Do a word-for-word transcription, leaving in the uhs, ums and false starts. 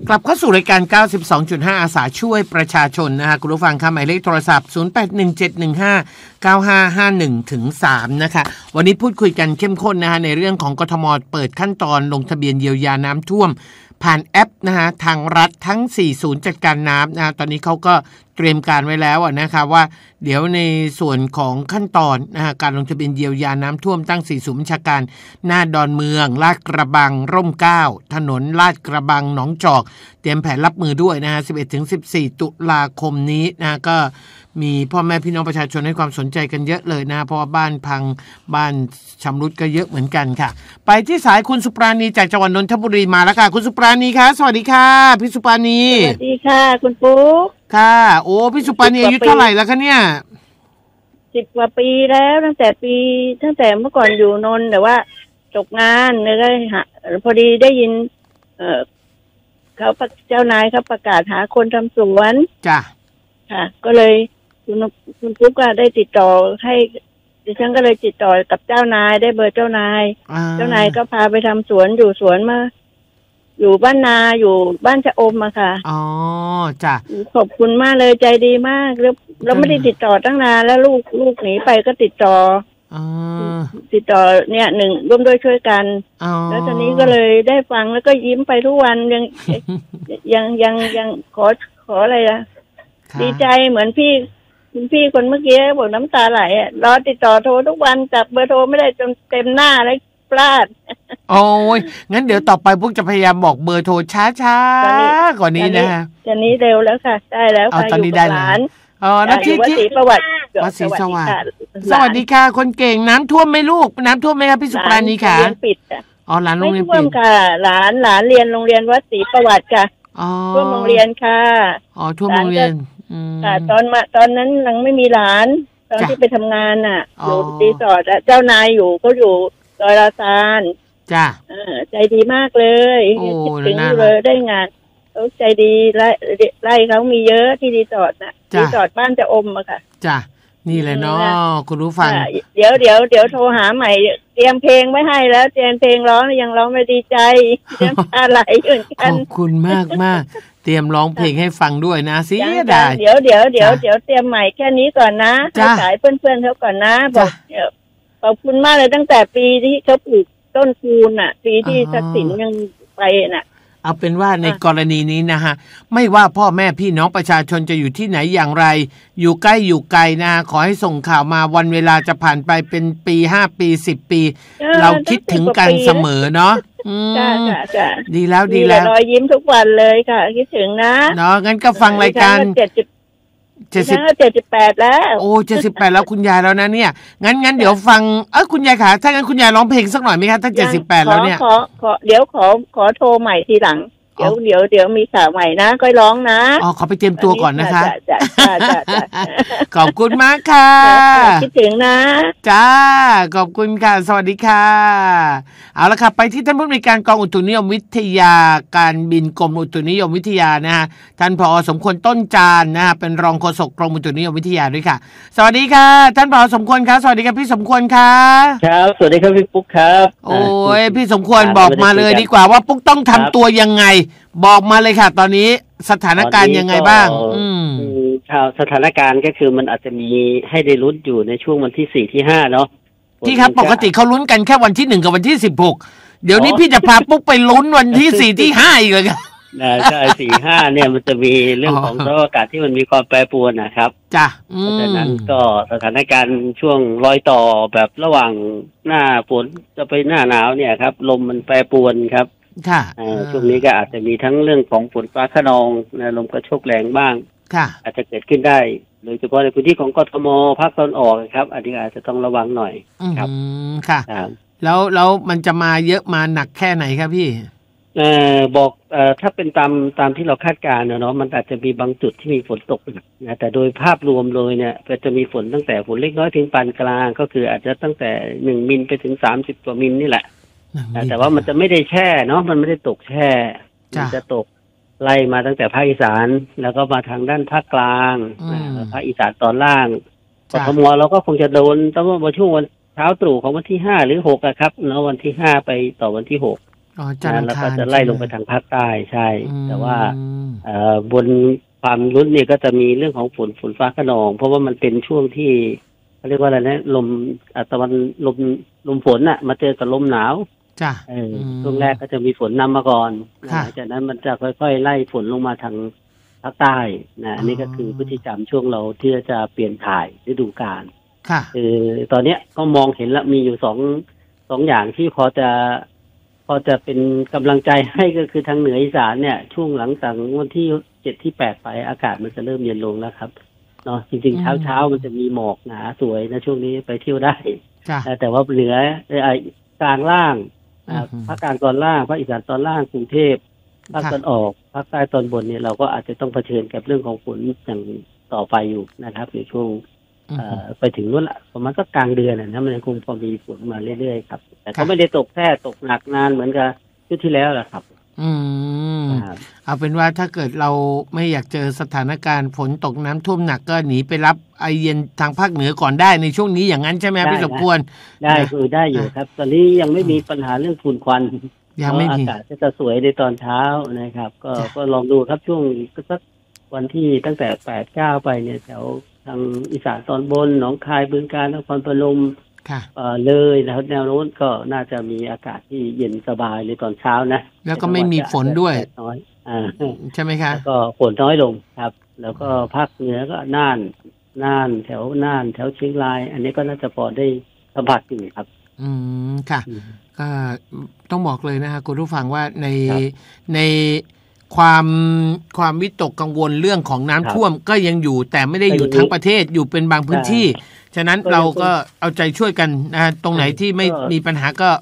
กลับเข้าสู่รายการ เก้าสิบสองจุดห้า อาสาช่วยประชาชนนะฮะคุณผู้ฟังค่ะหมายเลขโทรศัพท์ ศูนย์ แปด หนึ่ง เจ็ด หนึ่ง ห้า เก้า ห้า ห้า หนึ่ง ถึง สาม นะคะวันนี้พูดคุยกันเข้มข้นนะฮะในเรื่องของกทม.เปิดขั้นตอนลงทะเบียนเยียวยาน้ำท่วมผ่านแอปนะฮะทางรัฐทั้งสี่ศูนย์จัดการน้ำนะฮะตอนนี้เขาก็เตรียมการไว้แล้วนะคะว่าเดี๋ยวในส่วนของขั้นตอนนะฮะการลงทะเบียนเยียวยาน้ำท่วมตั้งสี่ศูนย์บัญชาการหน้าดอนเมืองลาดกระบังร่มเกล้าถนนลาดกระบังหนองจอกเตรียมแผนรับมือด้วยนะฮะ สิบเอ็ดถึงสิบสี่ ตุลาคมนี้นะก็มีพ่อแม่พี่น้องประชาชนให้ความสนใจกันเยอะเลยนะเพราะว่าบ้านพังบ้านชำรุดก็เยอะเหมือนกันค่ะไปที่สายคุณสุปราณีจากจังหวัดนนทบุรีมาแล้วค่ะคุณสุปราณีคะสวัสดีค่ะพี่สุปราณีสวัสดีค่ะคุณปุ๊กค่ะโอ้พี่สุปราณีอายุเท่าไหร่แล้วคะเนี่ยสิบกว่าปีแล้วตั้งแต่ปีตั้งแต่เมื่อก่อนอยู่นนท์แต่ว่าตกงานแล้วก็หาพอดีได้ยินเออเขาเจ้านายเขาประกาศหาคนทำสวนจ้ะค่ะก็เลยคุณคุณปุ๊กก็ได้ติดต่อให้ดิฉันก็เลยติดต่อกับเจ้านายได้เบอร์เจ้านายเจ้านายก็พาไปทำสวนอยู่สวนมาอยู่บ้านนาอยู่บ้านชะอมอะค่ะอ๋อจ้ะขอบคุณมากเลยใจดีมากแล้วเราไม่ได้ติดต่อตั้งนานแล้วลูกลูกหนีไปก็ติดต่อติดต่อเนี่ยหนึ่งร่วมด้วยช่วยกันแล้วตอนนี้ก็เลยได้ฟังแล้วก็ยิ้มไปทุกวันยังยังยังยังขอขออะไรอะดีใจเหมือนพี่คุณพี่คนเมื่อกี้บอกน้ำตาไหลอ่ะรอติดต่อโทรทุกวันจับเบอร์โทรไม่ได้จนเต็มหน้าเลยพลาดโอ้ยงั้นเดี๋ยวต่อไปพวกจะพยายามบอกเบอร์โทรช้าๆกว่านี้นะฮะตอนนี้เร็วแล้วค่ะได้แล้วค่ะอยู่กับหลานอ๋อแล้วที่วัดศรีประวัติวัดศรีสวัสดิ์สวัสดีค่ะคนเก่งน้ำท่วมไหมลูกน้ำท่วมไหมครับพี่สุปราณีค่ะเรียนปิดอ๋อหลานโรงเรียนปิดไม่ท่วมค่ะหลานหลานเรียนโรงเรียนวัดศรีประวัติค่ะท่วมโรงเรียนค่ะอ๋อท่วมโรงเรียนค่ะตอนมาตอนนั้นยังไม่มีหลานตอนที่ไปทำงานน่ะอยู่รีสอร์ทเจ้านายอยู่ก็อยู่ซอยลาซานจ้ะใจดีมากเลยคิดถึงเลยได้งานเขาใจดีไล่ไล่เขามีเยอะที่รีสอร์ทน่ะรีสอร์ทบ้านจะอมอะค่ะจ้ะนี่เลยเนาะคุณรู้ฟังเดี๋ยวเดี๋ยวเดี๋ยวโทรหาใหม่เตรียมเพลงไว้ให้แล้วเตรียมเพลงร้องยังร้องไม่ดีใจเตรียมอะไรอื่นกันขอบคุณมากมากเตรียมร้องเพลงให้ฟังด้วยนะสิได้เดี๋ยวเดี๋ยวเดี๋ยวเดี๋ยวเตรียมใหม่แค่นี้ก่อนนะให้สายเพื่อนๆเขาก่อนนะบอกขอบคุณมากเลยตั้งแต่ปีที่เขาปลูกต้นคูนอ่ะปีที่ทักษิณยังไปน่ะเอาเป็นว่าในกรณีนี้นะฮะไม่ว่าพ่อแม่พี่น้องประชาชนจะอยู่ที่ไหนอย่างไรอยู่ใกล้อยู่ไกลนะขอให้ส่งข่าวมาวันเวลาจะผ่านไปเป็นปีห้าปีสิบปีเราคิดถึงกันเสมอเนาะจ้าจ้าจ้าดีแล้วดีแล้วรอยยิ้มทุกวันเลยค่ะคิดถึงนะเนาะงั้นก็ฟังรายการเจ็ดสิบเจ็ดสิบเจ็ดสิบแปดแล้วโอ้เจ็ดสิบแปดแล้วคุณยายแล้วนะเนี่ยงั้นงั้นเดี๋ยวฟังเออคุณยายขาถ้างั้นคุณยายร้องเพลงสักหน่อยไหมคะถ้าเจ็ดสิบแปดแล้วเนี่ยขอขอเดี๋ยวขอขอโทรใหม่ทีหลังเดี๋ยวเดี๋ยวเดี๋ยวมีข่าวใหม่นะค่อยร้องนะอ๋อขอไปเตรียมตัวก่อนนะคะจ้าจ้าจ้าจ้าขอบคุณมากค่ะคิดถึงนะจ้าขอบคุณค่ะสวัสดีค่ะเอาละค่ะไปที่ท่านผู้อำนวยการกองอุตุนิยมวิทยาการบินกรมอุตุนิยมวิทยานะฮะท่านผอ.สมควรต้นจานนะฮะเป็นรองโฆษกกรมอุตุนิยมวิทยาด้วยค่ะสวัสดีค่ะท่านผอ.สมควรครับสวัสดีครับพี่สมควรค่ะครับสวัสดีครับพี่ปุ๊กครับโอ้ยพี่สมควรบอกมาเลยดีกว่าว่าปุ๊กต้องทำตัวยังไงบอกมาเลยค่ะตอนนี้สถานการณ์ยังไงบ้างอืมข่าวสถานการณ์ก็คือมันอาจจะมีให้ได้ลุ้นอยู่ในช่วงวันที่สี่ที่ห้าเนาะพี่ครับปกติเขาลุ้นกันแค่วันที่หนึ่งกับวันที่สิบหกเดี๋ยวนี้พี่จะพาปุ๊กไปลุ้นวันที่สี่ที่ห้าอีกเลยครับใช่สี่ห้าเนี่ยมันจะมีเรื่องของสภาพอากาศที่มันมีความแปรปรวนนะครับจ้ะเพราะฉะนั้นก็สถานการณ์ช่วงรอยต่อแบบระหว่างหน้าฝนจะไปหน้าหนาวเนี่ยครับลมมันแปรปรวนครับค่ะช่วงนี้ก็อาจจะมีทั้งเรื่องของฝนฟ้าคะนองนะลมกระโชกแรงบ้างค่ะอาจจะเกิดขึ้นได้โดยเฉพาะในพื้นที่ของกทมภาคตะวันออกครับอันนี้อาจจะต้องระวังหน่อยครับค่ะแล้วแล้วมันจะมาเยอะมาหนักแค่ไหนครับพี่เอ่อบอกเอ่อถ้าเป็นตามตามที่เราคาดการณ์เนาะมันอาจจะมีบางจุดที่มีฝนตกนะแต่โดยภาพรวมเลยเนี่ยก็จะมีฝนตั้งแต่ฝนเล็กน้อยถึงปานกลางก็คืออาจจะตั้งแต่หนึ่งมิลไปถึงสามสิบกว่ามิลนี่แหละแต่ว่ามันจะไม่ได้แช่เนาะมันไม่ได้ตกแช่มันจะตกไล่มาตั้งแต่ภาคอีสานแล้วก็มาทางด้านภาคกลางภาคอีสานตอนล่างกทมเราก็คงจะโดนตั้งแต่ช่วงวันเช้าตรู่ของวันที่ห้าหรือหกอะครับเนาะวันที่ห้าไปต่อวันที่หกอ๋อจันทร์อังแล้วคารก็จะไล่ลงไปทางภาคใต้ใช่แต่ว่าเอ่อบนความรุนเนี่ยก็จะมีเรื่องของฝนฝนฟ้าคะนองเพราะว่ามันเป็นช่วงที่เขาเรียกว่าอะไรนะลมตะวันลมลมฝนอ่ะมาเจอกับลมหนาวจ้ะช่วงแรกก็จะมีฝนนำมาก่อนหลังจากนั้นมันจะค่อยๆไล่ฝนลงมาทางภาคใต้นะอันนี้ก็คือพฤติกรรมช่วงเราที่จะเปลี่ยนถ่ายฤดูกาลคือตอนเนี้ยก็มองเห็นแล้วมีอยู่สองสองอย่างที่พอจะพอจะเป็นกำลังใจให้ก็คือทางเหนืออีสานเนี่ยช่วงหลังจากวันที่เจ็ดที่แปดไปอากาศมันจะเริ่มเย็นลงแล้วครับเนาะจริงๆเช้าเช้ามันจะมีหมอกหนาสวยนะช่วงนี้ไปเที่ยวได้แต่ว่าเหนือกลางล่างภาคกลางตอนล่างภาคอีสานตอนล่างกรุงเทพภาคตอนออกภาคใต้ตอนบนเนี่ยเราก็อาจจะต้องเผชิญกับเรื่องของฝนอย่างต่อไปอยู่นะครับในช่วงไปถึงนู้นละประมาณสักกลางเดือนนะมันคงพอมีฝนมาเรื่อยๆครับแต่ก็ไม่ได้ตกแท้ตกหนักนานเหมือนกับชุดที่แล้วแหละครับอืมเอาเป็นว่าถ้าเกิดเราไม่อยากเจอสถานการณ์ฝนตกน้ำท่วมหนักก็หนีไปรับไอเย็นทางภาคเหนือก่อนได้ในช่วงนี้อย่างนั้นใช่ไหมพี่สมควรได้คือได้อยู่ครับตอนนี้ยังไม่มีปัญหาเรื่องฝุ่นควันยังไม่มีอากาศจะสวยในตอนเช้านะครับก็ก็ลองดูครับช่วงสักวันที่ตั้งแต่แปดเก้าไปเนี่ยแถวทางอีสานตอนบนหนองคายบึงกาฬนครปฐมเลยนะครับแนวโน้นก็น่าจะมีอากาศที่เย็นสบายในตอนเช้านะแล้วก็ไม่มีฝนด้วยน้อยใช่ไหมคะแล้วก็ฝนน้อยลงครับแล้วก็ภาคเหนือก็น่านน่านแถวน่านแถวเชียงรายอันนี้ก็น่าจะพอได้สัมผัสอยู่ครับอืมค่ะก็ต้องบอกเลยนะคะคุณผู้ฟังว่าในในความความวิตกกังวลเรื่องของน้ำท่วมก็ยังอยู่แต่ไม่ได้อยู่ทั้งประเทศอยู่เป็นบางพื้นที่ฉะนั้นเราก็เอาใจช่วยกันนะตรงไหนที่ไม่มีปัญหาก็